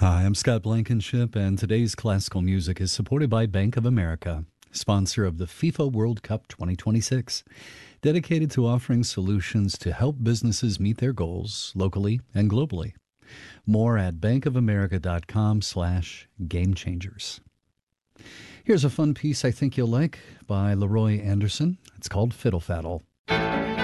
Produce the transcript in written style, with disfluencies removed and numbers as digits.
Hi, I'm Scott Blankenship, and today's classical music is supported by Bank of America, sponsor of the FIFA World Cup 2026, dedicated to offering solutions to help businesses meet their goals locally and globally. More at bankofamerica.com/gamechangers. Here's a fun piece I think you'll like by Leroy Anderson. It's called Fiddle Faddle.